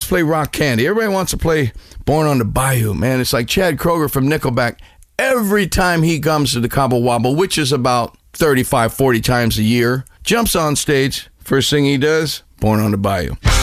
play Rock Candy. Everybody wants to play Born on the Bayou, man. It's like Chad Kroeger from Nickelback. Every time he comes to the Cabo Wabo, which is about 35, 40 times a year, jumps on stage. First thing he does, Born on the Bayou.